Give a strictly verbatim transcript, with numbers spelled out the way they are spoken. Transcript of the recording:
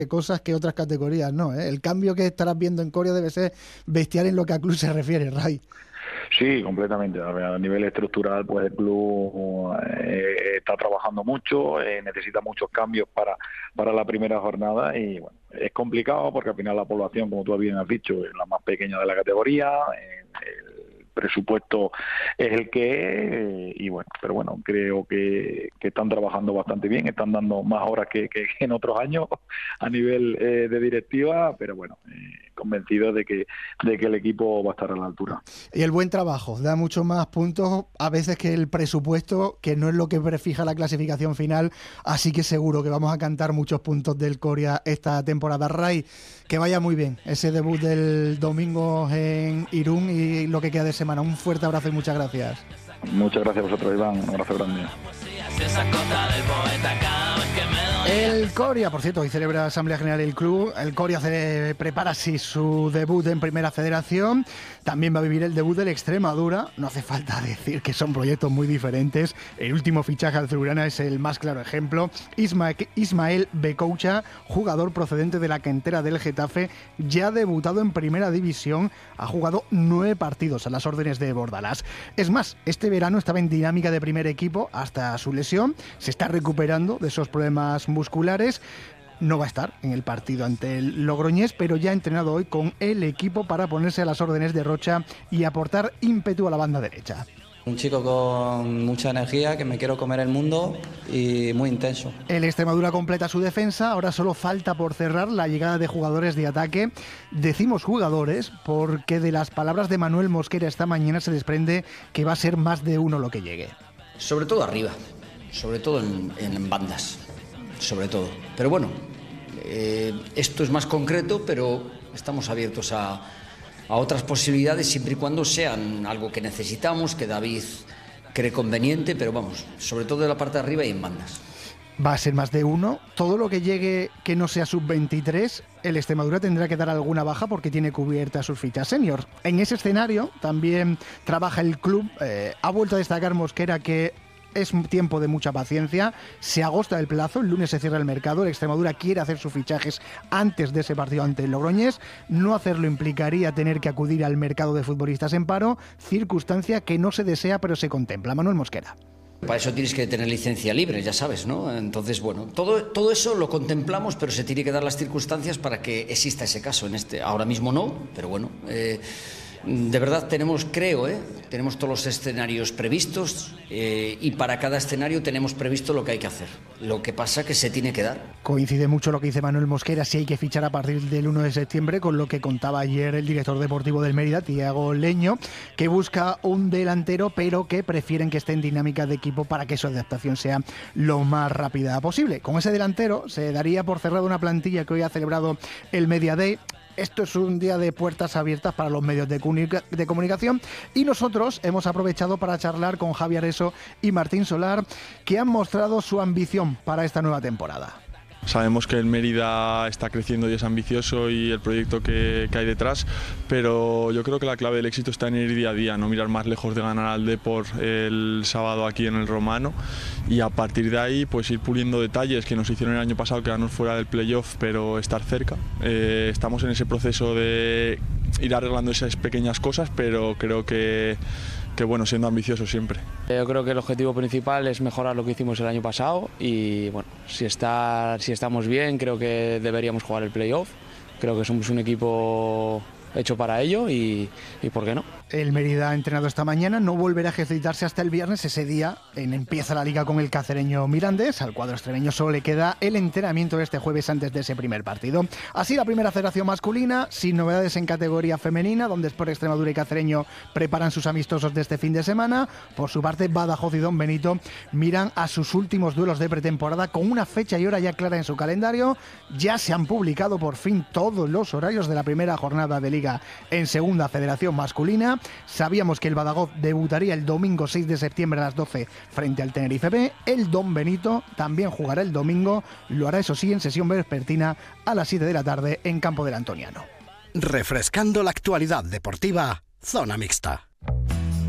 cosas que otras categorías no, ¿eh? El cambio que estarás viendo en Coria debe ser bestial en lo que a club se refiere, Ray. Sí, completamente. A, ver, a nivel estructural, pues el club eh, está trabajando mucho, eh, necesita muchos cambios para, para la primera jornada y bueno, es complicado porque al final la población, como tú bien has dicho, es la más pequeña de la categoría, eh, el presupuesto es el que es y bueno, pero bueno, creo que, que están trabajando bastante bien, están dando más horas que, que en otros años a nivel eh, de directiva, pero bueno, eh, convencido de que, de que el equipo va a estar a la altura. Y el buen trabajo da muchos más puntos a veces que el presupuesto, que no es lo que prefija la clasificación final, así que seguro que vamos a cantar muchos puntos del Coria esta temporada. Ray, que vaya muy bien ese debut del domingo en Irún y lo que queda de semana. Un fuerte abrazo y muchas gracias. Muchas gracias a vosotros, Iván. Un abrazo grande. El Coria, por cierto, hoy celebra Asamblea General del club. El Coria se prepara así su debut en Primera Federación. También va a vivir el debut del Extremadura. No hace falta decir que son proyectos muy diferentes. El último fichaje azulgrana es el más claro ejemplo. Isma, Ismael Becoucha, jugador procedente de la cantera del Getafe, ya ha debutado en Primera División. Ha jugado nueve partidos a las órdenes de Bordalás. Es más, este verano estaba en dinámica de primer equipo hasta su lesión. Se está recuperando de esos problemas musculares. No va a estar en el partido ante el Logroñés, pero ya ha entrenado hoy con el equipo para ponerse a las órdenes de Rocha y aportar ímpetu a la banda derecha. Un chico con mucha energía, que me quiero comer el mundo y muy intenso. El Extremadura completa su defensa, ahora solo falta por cerrar la llegada de jugadores de ataque. Decimos jugadores porque de las palabras de Manuel Mosquera esta mañana se desprende que va a ser más de uno lo que llegue. Sobre todo arriba, sobre todo en, en bandas, sobre todo. Pero bueno, eh, esto es más concreto, pero estamos abiertos a... a otras posibilidades siempre y cuando sean algo que necesitamos, que David cree conveniente, pero vamos, sobre todo de la parte de arriba y en bandas. Va a ser más de uno. Todo lo que llegue que no sea sub veintitrés, el Extremadura tendrá que dar alguna baja porque tiene cubierta sus fichas senior. En ese escenario también trabaja el club. Eh, ha vuelto a destacar Mosquera que es tiempo de mucha paciencia, se agosta el plazo, el lunes se cierra el mercado, el Extremadura quiere hacer sus fichajes antes de ese partido ante el Logroñés, no hacerlo implicaría tener que acudir al mercado de futbolistas en paro, circunstancia que no se desea pero se contempla. Manuel Mosquera. Para eso tienes que tener licencia libre, ya sabes, ¿no? Entonces, bueno, todo, todo eso lo contemplamos, pero se tiene que dar las circunstancias para que exista ese caso. En este, ahora mismo no, pero bueno... Eh, De verdad tenemos, creo, ¿eh? tenemos todos los escenarios previstos eh, y para cada escenario tenemos previsto lo que hay que hacer. Lo que pasa que se tiene que dar. Coincide mucho lo que dice Manuel Mosquera, si hay que fichar a partir del uno de septiembre, con lo que contaba ayer el director deportivo del Mérida, Tiago Leño, que busca un delantero pero que prefieren que esté en dinámica de equipo para que su adaptación sea lo más rápida posible. Con ese delantero se daría por cerrada una plantilla que hoy ha celebrado el Media Day. Esto es un día de puertas abiertas para los medios de, comunica- de comunicación y nosotros hemos aprovechado para charlar con Javi Areso y Martín Solar, que han mostrado su ambición para esta nueva temporada. Sabemos que el Mérida está creciendo y es ambicioso y el proyecto que, que hay detrás, pero yo creo que la clave del éxito está en ir día a día, no mirar más lejos de ganar al Depor el sábado aquí en el Romano y a partir de ahí pues ir puliendo detalles que nos hicieron el año pasado quedarnos fuera del playoff pero estar cerca. Eh, estamos en ese proceso de ir arreglando esas pequeñas cosas, pero creo que que bueno, siendo ambicioso siempre. Yo creo que el objetivo principal es mejorar lo que hicimos el año pasado y bueno, si, está, si estamos bien creo que deberíamos jugar el playoff, creo que somos un equipo hecho para ello y, y ¿por qué no? El Mérida ha entrenado esta mañana, no volverá a ejercitarse hasta el viernes. Ese día en, empieza la liga con el cacereño Mirandés. Al cuadro extremeño solo le queda el entrenamiento de este jueves antes de ese primer partido. Así la primera federación masculina, sin novedades en categoría femenina, donde Sport Extremadura y Cacereño preparan sus amistosos de este fin de semana. Por su parte, Badajoz y Don Benito miran a sus últimos duelos de pretemporada con una fecha y hora ya clara en su calendario. Ya se han publicado por fin todos los horarios de la primera jornada de liga en segunda federación masculina. Sabíamos que el Badajoz debutaría el domingo seis de septiembre a las doce frente al Tenerife B. El Don Benito también jugará el domingo, lo hará eso sí en sesión vespertina a las siete de la tarde en Campo del Antoniano. Refrescando la actualidad deportiva, Zona Mixta.